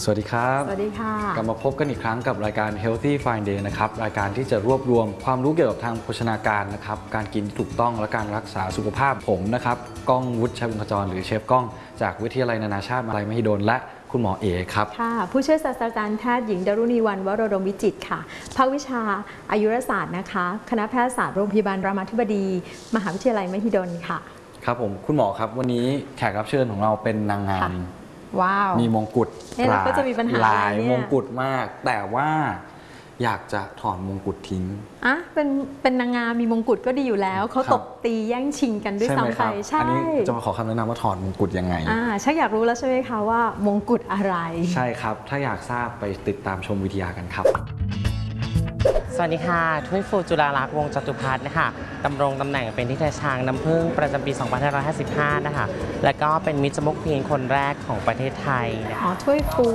สวัสดีครับสวัสดีค่ะกลับมาพบกันอีกครั้งกับรายการ Healthy Fine Day นะครับรายการที่จะรวบรวมความรู้เกี่ยวกับทางโภชนาการนะครับการกินถูกต้องและการรักษาสุขภาพผมนะครับก้องวุฒิชัยบุญขจรหรือเชฟก้องจากวิทยาลัยนานาชาติมหาวิทยาลัยมหิดลและคุณหมอเอครับค่ะผู้ช่วยศาสตราจารย์แพทย์หญิงดรุณีวรรณวโรดมวิจิตรค่ะภาควิชาอายุรศาสตร์นะคะคณะแพทยศาสตร์โรงพยาบาลรามาธิบดีมหาวิทยาลัยมหิดลค่ะครับผมคุณหมอครับวันนี้แขกรับเชิญของเราเป็นนางงามว้าวมีมงกุฎเราก็จะมีปัญหาหลายมงกุฎมากแต่ว่าอยากจะถอนมงกุฎทิ้งเป็นนางงามมีมงกุฎก็ดีอยู่แล้วเขาตบตีแย่งชิงกันด้วยซ้ำไปใช่อันนี้จะมาขอคำแนะนำว่าถอนมงกุฎยังไงชักอยากรู้แล้วใช่ไหมคะว่ามงกุฎอะไรใช่ครับถ้าอยากทราบไปติดตามชมวิทยากันครับสวัสดีค่ะถ้วยฟูจุฬาลักษณ์วงศ์จตุพัฒน์นะคะดำรงตำแหน่งเป็นทิดาช้างน้ำผึ้งประจำปี 2555 นะคะและก็เป็นมิสเตอร์มุกพีนคนแรกของประเทศไทยอ๋อถ้วยฟู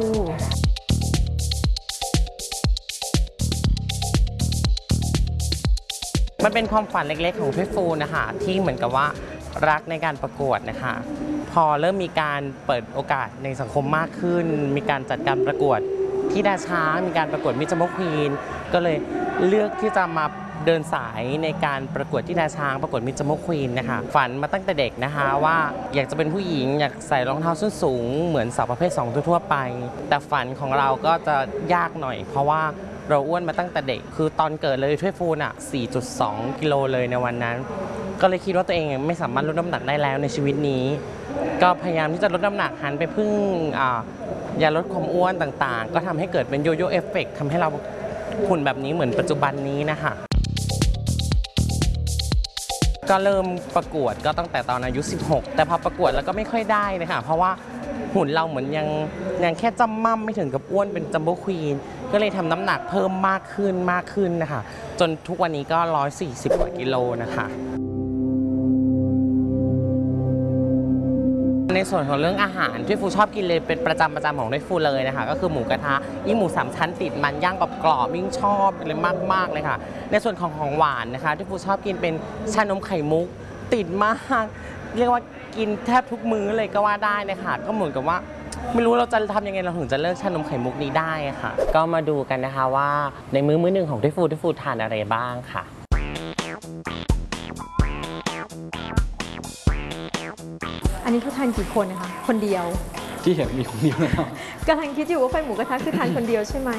มันเป็นความฝันเล็กๆของถ้วยฟูนะคะที่เหมือนกับว่ารักในการประกวดนะคะพอเริ่มมีการเปิดโอกาสในสังคมมากขึ้นมีการจัดการประกวดที่ดาช้างมีการประกวดมิสเตอร์มุกพีนก็เลยเลือกที่จะมาเดินสายในการประกวดที่ดาช้างประกวดมิสเตอร์มุกพีนนะคะฝันมาตั้งแต่เด็กนะคะว่าอยากจะเป็นผู้หญิงอยากใส่รองเท้าส้นสูงเหมือนสาวประเภท2ทั่วไปแต่ฝันของเราก็จะยากหน่อยเพราะว่าเราอ้วนมาตั้งแต่เด็กคือตอนเกิดเลยถ้วยฟูน่ะ 4.2 กิโลเลยในวันนั้นก็เลยคิดว่าตัวเองไม่สามารถลดน้ำหนักได้แล้วในชีวิตนี้ก็พยายามที่จะลดน้ำหนักหันไปพึ่งยาลดความอ้วนต่างๆก็ทำให้เกิดเป็นโยโย่เอฟเฟกต์ทำให้เราหุ่นแบบนี้เหมือนปัจจุบันนี้นะคะก็เริ่มประกวดก็ตั้งแต่ตอนอายุ 16 แต่พอประกวดแล้วก็ไม่ค่อยได้นะคะเพราะว่าหุ่นเราเหมือนยังแค่จำม่ำไม่ถึงกับอ้วนเป็นจัมโบ้ควีนก็เลยทำน้ำหนักเพิ่มมากขึ้นนะคะจนทุกวันนี้ก็140 กว่ากิโลนะคะในส่วนของเรื่องอาหารที่ฟูชอบกินเลยเป็นประจำของด้วยฟูเลยนะคะก็คือหมูกระทะยิ่งหมู3 ชั้นติดมันย่างกรอบยิ่งชอบเลยมากเลยค่ะในส่วนของหวานนะคะที่ฟูชอบกินเป็นชานมไข่มุกติดมากเรียกว่ากินแทบทุกมื้อเลยก็ว่าได้นะคะก็เหมือนกับว่าไม่รู้เราจะทำยังไงเราถึงจะเลิกชานมไข่มุกนี้ได้ค่ะก็มาดูกันนะคะว่าในมื้อหนึ่งของที่ฟูทานอะไรบ้างค่ะอันนี้เขาทานกี่คนนะคะคนเดียวที่เห็นมีคนเดียวนะครับกำลังคิดอยู่ว่าไฟหมูกระทะคือทานคนเดียวใช่ไหม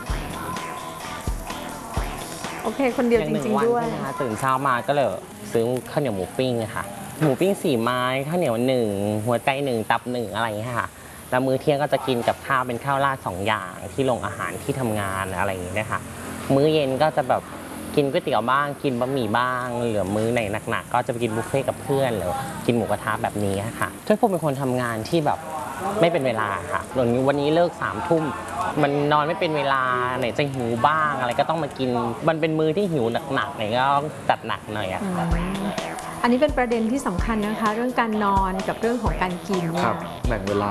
โอเคคนเดียวจริงๆด้วยนะคะตื่นเช้ามาก็เลยซื้อข้าวเหนียวหมูปิ้งค่ะหมูปิ้ง4 ไม้ข้าวเหนียว1หัวใจ1ตับ1อะไรอย่างเงี้ยค่ะแล้วมื้อเที่ยงก็จะกินกับข้าวเป็นข้าวราด2 อย่างที่โรงอาหารที่ทำงานอะไรอย่างเงี้ยนะคะมื้อเย็นก็จะแบบกินก๋วยเตี๋ยวบ้างกินบะหมี่บ้างเหลือมื้อไหนหนักๆก็จะไปกินบุฟเฟ่กับเพื่อนหรือกินหมูกระทะแบบนี้ค่ะถ้วยฟูเป็นคนทำงานที่แบบไม่เป็นเวลาค่ะวันนี้เลิก3 ทุ่มมันนอนไม่เป็นเวลาไหนจะหิวบ้างอะไรก็ต้องมากินมันเป็นมื้อที่หิวหนักๆไหนก็ต้องจัดหนักหน่อยค่ะอันนี้เป็นประเด็นที่สำคัญนะคะเรื่องการนอนกับเรื่องของการกินเนี่ยแบ่งเวลา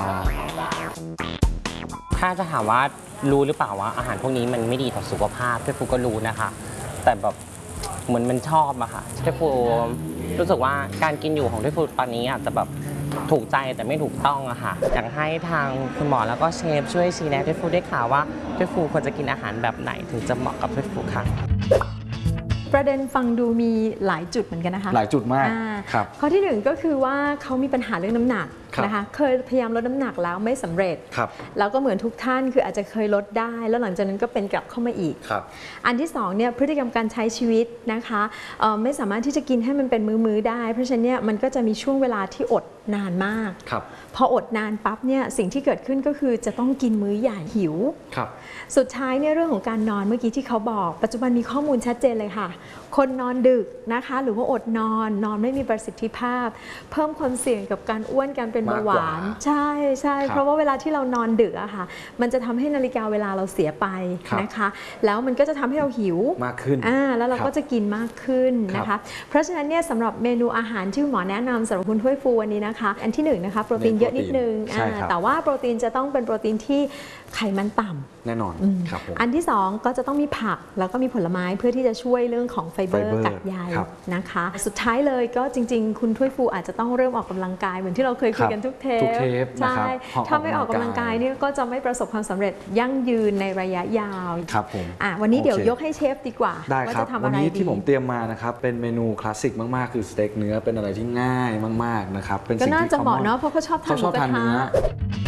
ถ้าจะถามว่ารู้หรือเปล่าว่าอาหารพวกนี้มันไม่ดีต่อสุขภาพถ้วยฟูก็รู้นะคะแต่แบบเหมือนมันชอบอะค่ะถ้วยฟูรู้สึกว่าการกินอยู่ของถ้วยฟูตอนนี้อาจจะแบบถูกใจแต่ไม่ถูกต้องอะค่ะอยากให้ทางคุณหมอแล้วก็เชฟช่วยชี้แนะถ้วยฟูได้ค่ะว่าถ้วยฟูควรจะกินอาหารแบบไหนถึงจะเหมาะกับถ้วยฟูค่ะประเด็นฟังดูมีหลายจุดเหมือนกันนะคะหลายจุดมากครับข้อที่1ก็คือว่าเขามีปัญหาเรื่องน้ำหนักนะคะเคยพยายามลดน้ำหนักแล้วไม่สำเร็จแล้วก็เหมือนทุกท่านคืออาจจะเคยลดได้แล้วหลังจากนั้นก็เป็นกลับเข้ามาอีกอันที่2เนี่ยพฤติกรรมการใช้ชีวิตนะคะไม่สามารถที่จะกินให้มันเป็นมื้อได้เพราะฉะนั้นเนี่ยมันก็จะมีช่วงเวลาที่อดนานมากพออดนานปั๊บเนี่ยสิ่งที่เกิดขึ้นก็คือจะต้องกินมื้อใหญ่หิวสุดท้ายเนี่ยเรื่องของการนอนเมื่อกี้ที่เขาบอกปัจจุบันมีข้อมูลชัดเจนเลยค่ะคนนอนดึกนะคะหรือว่าอดนอนไม่มีประสิทธิภาพเพิ่มความเสี่ยงกับการอ้วนการเป็นเบาหวานใช่เพราะว่าเวลาที่เรานอนดึกอะค่ะมันจะทำให้นาฬิกาเวลาเราเสียไปนะคะแล้วมันก็จะทำให้เราหิวมากขึ้นแล้วเราก็จะกินมากขึ้นนะคะเพราะฉะนั้นเนี่ยสำหรับเมนูอาหารที่หมอแนะนำสำหรับคุณถ้วยฟูวันนี้นะคะอันที่1นะคะโปรตีนเยอะนิดนึงแต่ว่าโปรตีนจะต้องเป็นโปรตีนที่ไขมันต่ำแน่นอนครับผมอันที่2ก็จะต้องมีผักแล้วก็มีผลไม้เพื่อที่จะช่วยเรื่องของไฟเบอร์กัดใยนะคะสุดท้ายเลยก็จริงๆคุณถ้วยฟูอาจจะต้องเริ่มออกกำลังกายเหมือนที่เราเคยคุยกันกันทุกเททุกเทปนะครับใช่ถ้าไม่ออกกำลังกายเนี่ยก็จะไม่ประสบความสำเร็จยั่งยืนในระยะยาวครับผมวันนี้เดี๋ยวโอเคยกให้เชฟดีกว่าได้ว่าครับจะทำวัอะนไรนี้ดีที่ผมเตรียมมานะครับเป็นเมนูคลาสสิกมากๆคือสเต็กเนื้อเป็นอะไรที่ง่ายมากๆนะครับเป็นก็สิ่งน่าที่จะเหมาะเนาะเพราะเขาชอบทานหมูกระทะเนื้อ